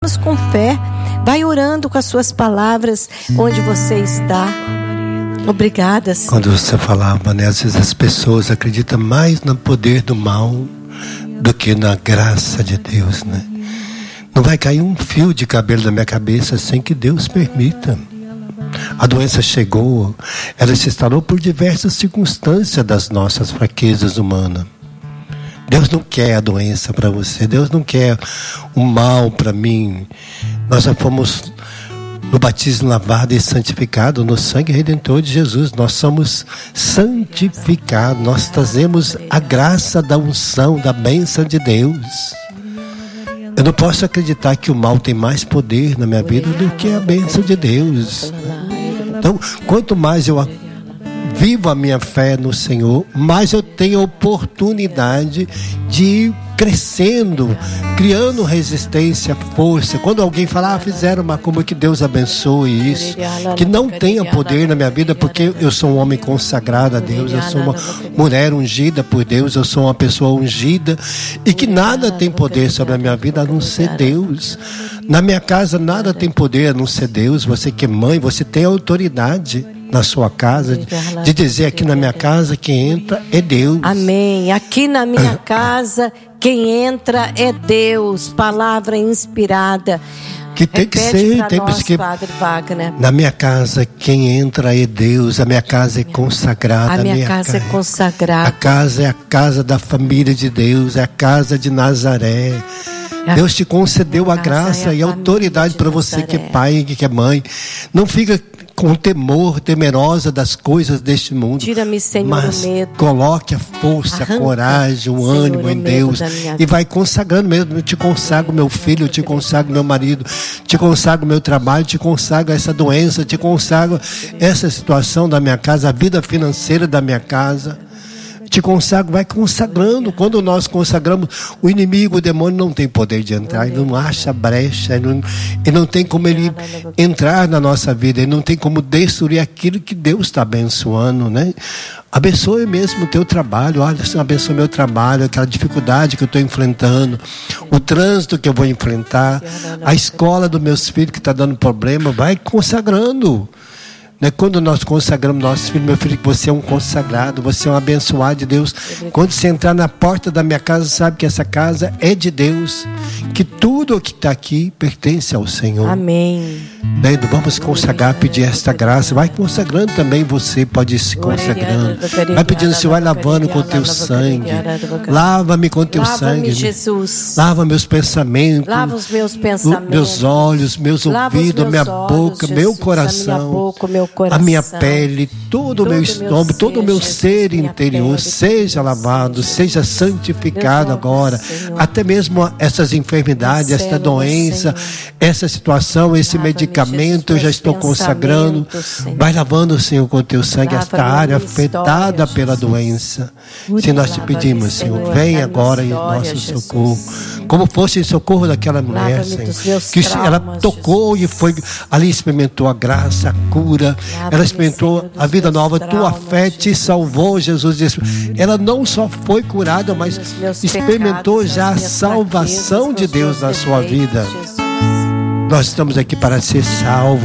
com fé. Vai orando com as suas palavras onde você está. Obrigada, Senhor. Quando você falava, né, às vezes as pessoas acreditam mais no poder do mal do que na graça de Deus, né? Não vai cair um fio de cabelo da minha cabeça sem que Deus permita. A doença chegou, ela se instalou por diversas circunstâncias das nossas fraquezas humanas. Deus não quer a doença para você, Deus não quer o mal para mim. Nós já fomos no batismo lavado e santificado no sangue redentor de Jesus. Nós somos santificados, nós trazemos a graça da unção, da bênção de Deus. Eu não posso acreditar que o mal tem mais poder na minha vida do que a bênção de Deus. Então, quanto mais eu vivo a minha fé no Senhor, mais eu tenho oportunidade de ir crescendo, criando resistência, força. Quando alguém fala, fizeram macumba, que Deus abençoe isso, que não tenha poder na minha vida, porque eu sou um homem consagrado a Deus, eu sou uma mulher ungida por Deus, eu sou uma pessoa ungida, e que nada tem poder sobre a minha vida a não ser Deus. Na minha casa nada tem poder a não ser Deus. Você que é mãe, você tem autoridade na sua casa de dizer: aqui na minha casa quem entra é Deus. Amém. Aqui na minha casa quem entra é Deus. Palavra inspirada. Que tem que ser, tem que Padre Wagner. Na minha casa quem entra é Deus. A minha casa é consagrada. A minha casa é consagrada. A casa é a casa da família de Deus, é a casa de Nazaré. Deus te concedeu a graça e a autoridade para você que é pai e que é mãe. Não fica com temor, temerosa das coisas deste mundo. Tira-me, Senhor, mas o medo. Coloque a força, a coragem, o ânimo em Deus. E vai consagrando mesmo. Eu te consagro meu filho, eu te consagro meu marido, te consagro meu trabalho, te consagro essa doença, te consagro essa situação da minha casa, a vida financeira da minha casa. Te consagro, vai consagrando. Quando nós consagramos, o inimigo, o demônio não tem poder de entrar, ele não acha brecha, ele não tem como ele entrar na nossa vida, ele não tem como destruir aquilo que Deus está abençoando, né? Abençoe mesmo o teu trabalho. Olha, Senhor, abençoe meu trabalho, aquela dificuldade que eu estou enfrentando, o trânsito que eu vou enfrentar, a escola dos meus filhos que está dando problema. Vai consagrando. Quando nós consagramos nossos filhos, meu filho, que você é um consagrado, você é um abençoado de Deus. Quando você entrar na porta da minha casa, sabe que essa casa é de Deus, que tudo o que está aqui pertence ao Senhor. Amém. Vamos consagrar, pedir esta graça. Vai consagrando também, você pode ir se consagrando. Vai pedindo, Senhor, vai lavando com o teu sangue. Lava-me com o teu sangue. Jesus. Lava meus pensamentos. Lava os meus pensamentos. Meus olhos, meus ouvidos, minha boca, meu coração. A minha pele, todo o meu estômago, todo o meu ser interior, seja lavado, seja santificado agora. Até mesmo essas enfermidades, esta doença, essa situação, esse medicamento, eu já estou consagrando. Vai lavando, Senhor, com o teu sangue esta área afetada pela doença. Se nós te pedimos, Senhor, vem agora em nosso socorro. Como fosse em socorro daquela mulher, Senhor, que ela tocou e foi ali, experimentou a graça, a cura. Ela experimentou a vida nova. Tua fé te salvou, Jesus disse. Ela não só foi curada, mas experimentou já a salvação de Deus na sua vida. Nós estamos aqui para ser salvos.